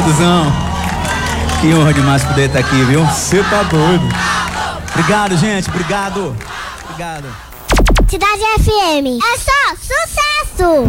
Duzão, que honra demais poder estar aqui, viu? Você tá doido. Obrigado, gente, obrigado. Obrigado. Cidade FM, é só sucesso!